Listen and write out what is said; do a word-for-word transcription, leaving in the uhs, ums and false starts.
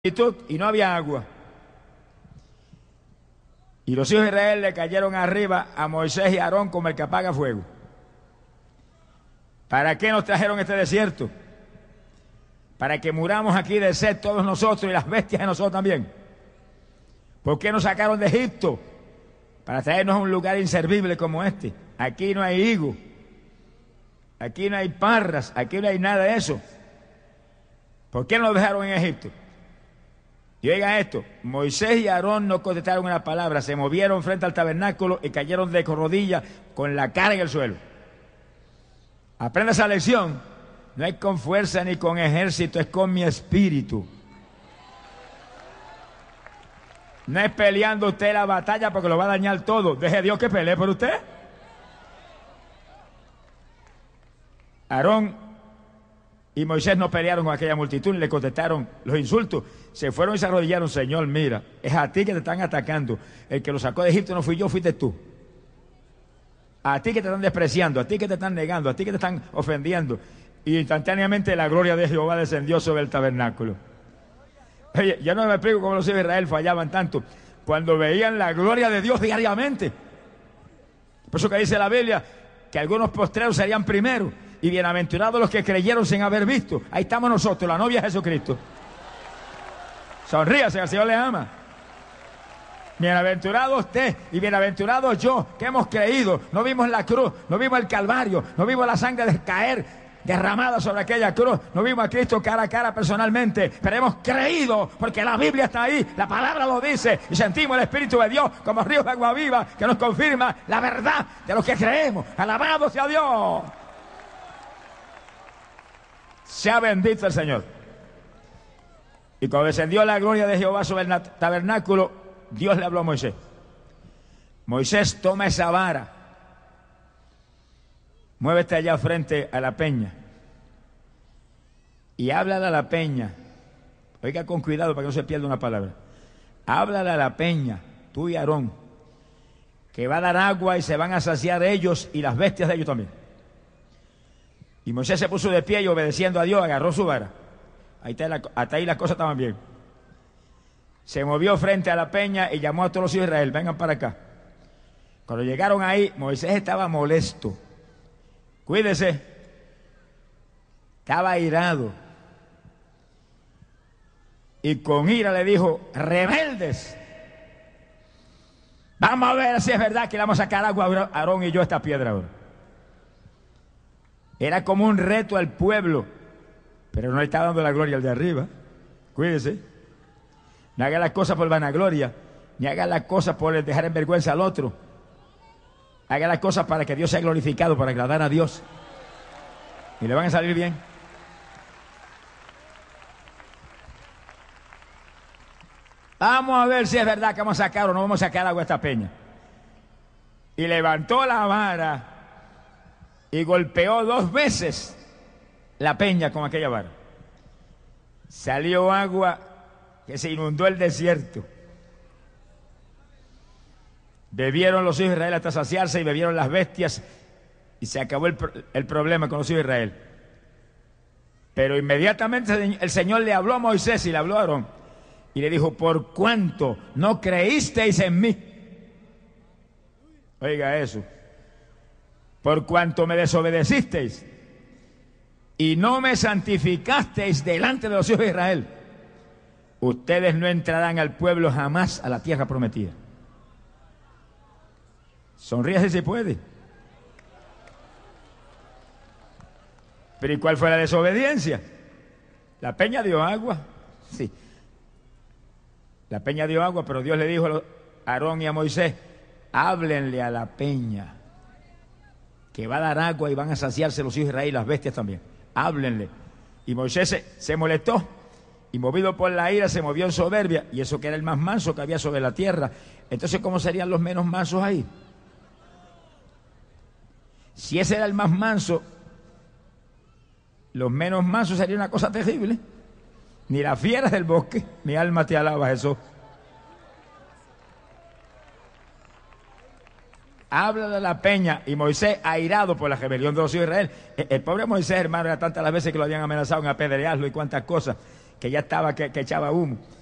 y no había agua. Y los hijos de Israel le cayeron arriba a Moisés y a Aarón como el que apaga fuego. ¿Para qué nos trajeron este desierto? Para que muramos aquí de sed todos nosotros y las bestias de nosotros también. ¿Por qué nos sacaron de Egipto? Para traernos a un lugar inservible como este. Aquí no hay higo, aquí no hay parras, aquí no hay nada de eso. ¿Por qué nos dejaron en Egipto? Y oigan esto, Moisés y Aarón no contestaron una palabra, se movieron frente al tabernáculo y cayeron de rodillas con la cara en el suelo. Aprenda esa lección, no es con fuerza ni con ejército, es con mi espíritu. No es peleando usted la batalla porque lo va a dañar todo, deje a Dios que pelee por usted. Aarón y Moisés no pelearon con aquella multitud ni le contestaron los insultos. Se fueron y se arrodillaron. Señor, mira, es a ti que te están atacando. El que lo sacó de Egipto no fui yo, fuiste tú. A ti que te están despreciando, a ti que te están negando, a ti que te están ofendiendo. Y instantáneamente la gloria de Jehová descendió sobre el tabernáculo. Oye, yo no me explico cómo los hijos de Israel fallaban tanto cuando veían la gloria de Dios diariamente. Por eso que dice la Biblia que algunos postreros serían primeros. Y bienaventurados los que creyeron sin haber visto. Ahí estamos nosotros, la novia de Jesucristo. Sonríase, el Señor le ama. Bienaventurado usted y bienaventurado yo, que hemos creído. No vimos la cruz, no vimos el Calvario, no vimos la sangre de caer derramada sobre aquella cruz. No vimos a Cristo cara a cara personalmente, pero hemos creído porque la Biblia está ahí, la palabra lo dice y sentimos el Espíritu de Dios como ríos de agua viva que nos confirma la verdad de lo que creemos. Alabado sea Dios. Sea bendito el Señor. Y cuando descendió la gloria de Jehová sobre el tabernáculo, Dios le habló a Moisés. Moisés, toma esa vara, muévete allá frente a la peña y háblale a la peña. Oiga con cuidado para que no se pierda una palabra. Háblale a la peña, tú y Aarón, que va a dar agua y se van a saciar ellos y las bestias de ellos también. Y Moisés se puso de pie y obedeciendo a Dios agarró su vara. Ahí está la, hasta ahí las cosas estaban bien. Se movió frente a la peña y llamó a todos los hijos de Israel, vengan para acá. Cuando llegaron ahí, Moisés estaba molesto. Cuídese. Estaba airado. Y con ira le dijo, rebeldes. Vamos a ver si es verdad que le vamos a sacar agua a Aarón y yo a esta piedra ahora. Era como un reto al pueblo, pero no le está dando la gloria al de arriba. Cuídese. No haga las cosas por vanagloria, ni haga las cosas por dejar en vergüenza al otro. Haga las cosas para que Dios sea glorificado, para agradar a Dios. Y le van a salir bien. Vamos a ver si es verdad que vamos a sacar o no vamos a sacar agua a esta peña. Y levantó la vara y golpeó dos veces la peña con aquella vara. Salió agua que se inundó el desierto. Bebieron los hijos de Israel hasta saciarse y bebieron las bestias y se acabó el, el problema con los hijos de Israel. Pero inmediatamente el Señor le habló a Moisés y le habló a Aarón y le dijo, por cuanto no creísteis en mí. Oiga eso. Por cuanto me desobedecisteis y no me santificasteis delante de los hijos de Israel, ustedes no entrarán al pueblo jamás a la tierra prometida. Sonríase si puede. Pero ¿y cuál fue la desobediencia? La peña dio agua. Sí. La peña dio agua, pero Dios le dijo a Aarón y a Moisés, háblenle a la peña que va a dar agua y van a saciarse los hijos de Israel y las bestias también. Háblenle. Y Moisés se, se molestó y movido por la ira se movió en soberbia, y eso que era el más manso que había sobre la tierra. Entonces, ¿cómo serían los menos mansos ahí? Si ese era el más manso, los menos mansos sería una cosa terrible. Ni las fieras del bosque, mi alma te alaba, Jesús. Habla de la peña. Y Moisés, airado por la rebelión de los hijos de Israel, el, el pobre Moisés, hermano, era tantas las veces que lo habían amenazado en apedrearlo y cuantas cosas, que ya estaba, que, que echaba humo.